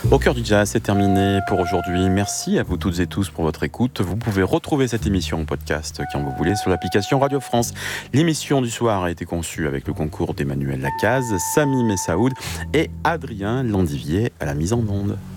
Au cœur du jazz, c'est terminé pour aujourd'hui. Merci à vous toutes et tous pour votre écoute. Vous pouvez retrouver cette émission en podcast quand vous voulez sur l'application Radio France. L'émission du soir a été conçue avec le concours d'Emmanuel Lacaze, Sami Messaoud et Adrien Landivier à la mise en onde.